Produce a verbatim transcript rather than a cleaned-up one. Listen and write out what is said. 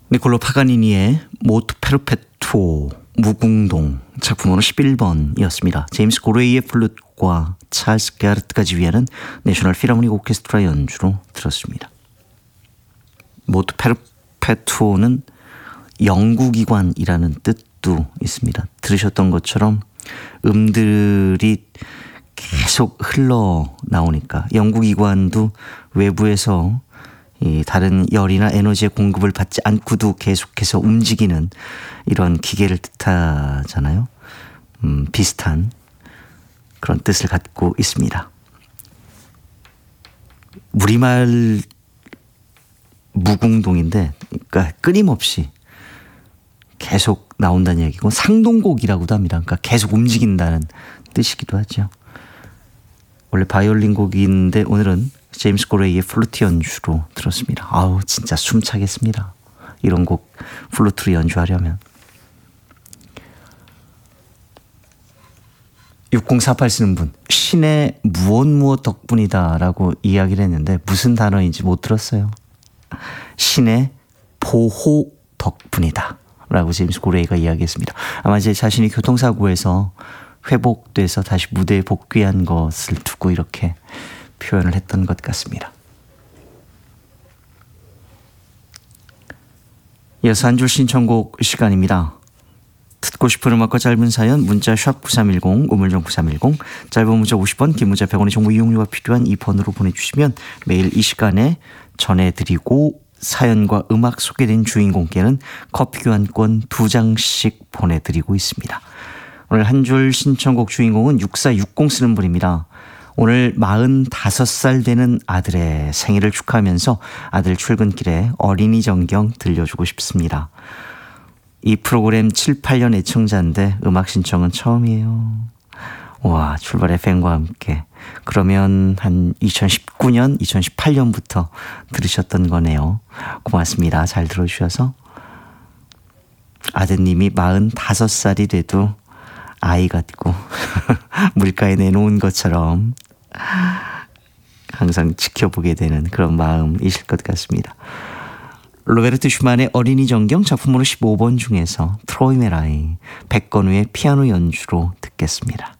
니콜로 파가니니의 모트 페르페투오 무궁동 작품으로 십일 번이었습니다. 제임스 고레이의 플룻과 찰스 게르트가 지휘하는 내셔널 필하모닉 오케스트라 연주로 들었습니다. 모트 페르페투오는 영구기관이라는 뜻도 있습니다. 들으셨던 것처럼 음들이 계속 흘러나오니까 영구기관도 외부에서 이 다른 열이나 에너지의 공급을 받지 않고도 계속해서 움직이는 이런 기계를 뜻하잖아요. 음, 비슷한 그런 뜻을 갖고 있습니다. 우리말 무궁동인데 그러니까 끊임없이 계속 나온다는 얘기고 상동곡이라고도 합니다. 그러니까 계속 움직인다는 뜻이기도 하죠. 원래 바이올린 곡인데 오늘은 제임스 고레이의 플루트 연주로 들었습니다. 아우 진짜 숨차겠습니다. 이런 곡 플루트로 연주하려면. 육공사팔 쓰는 분, 신의 무엇 무엇 덕분이다 라고 이야기를 했는데 무슨 단어인지 못 들었어요. 신의 보호 덕분이다 라고 제임스 고레이가 이야기했습니다. 아마 제 자신이 교통사고에서 회복돼서 다시 무대에 복귀한 것을 두고 이렇게 표현을 했던 것 같습니다. 이어서 한 줄 신청곡 시간입니다. 듣고 싶은 음악과 짧은 사연 문자 샵 구삼일공 우물정 구삼일공 짧은 문자 오십 원 긴 문자 백 원의 정보 이용료가 필요한 이 번으로 보내주시면 매일 이 시간에 전해드리고 사연과 음악 소개된 주인공께는 커피 교환권 두 장씩 보내드리고 있습니다. 오늘 한 줄 신청곡 주인공은 육사육공 쓰는 분입니다. 오늘 마흔다섯 살 되는 아들의 생일을 축하하면서 아들 출근길에 어린이 정경 들려주고 싶습니다. 이 프로그램 칠, 팔 년 애청자인데 음악 신청은 처음이에요. 와, 출발 에프엠과 함께. 그러면 한 이천십구 년, 이천십팔 년부터 들으셨던 거네요. 고맙습니다. 잘 들어주셔서. 아드님이 마흔다섯 살이 돼도 아이 같고 물가에 내놓은 것처럼 항상 지켜보게 되는 그런 마음이실 것 같습니다. 로베르트 슈만의 어린이 정경 작품으로 십오 번 중에서 트로이 메라이 백건우의 피아노 연주로 듣겠습니다.